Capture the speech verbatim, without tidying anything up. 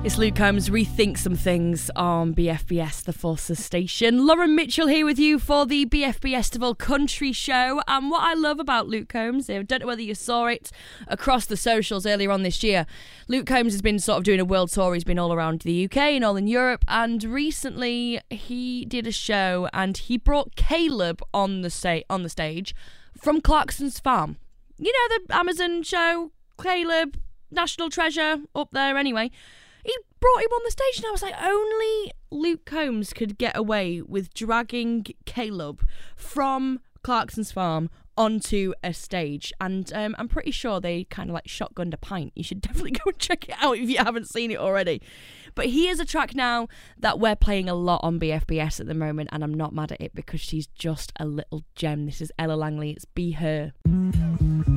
It's Luke Combs, Rethink Some Things on B F B S, the Forces station. Lauren Mitchell here with you for the B F B Estival Country Show. And what I love about Luke Combs, I don't know whether you saw it across the socials earlier on this year, Luke Combs has been sort of doing a world tour. He's been all around the U K and all in Europe. And recently he did a show and he brought Caleb on the, sta- on the stage from Clarkson's Farm. You know, the Amazon show, Caleb, National Treasure, up there anyway. He brought him on the stage and I was like, only Luke Combs could get away with dragging Caleb from Clarkson's Farm onto a stage. And um, I'm pretty sure they kind of like shotgunned a pint. You should definitely go and check it out if you haven't seen it already. But here's a track now that we're playing a lot on B F B S at the moment, and I'm not mad at it because she's just a little gem. This is Ella Langley. It's Be Her.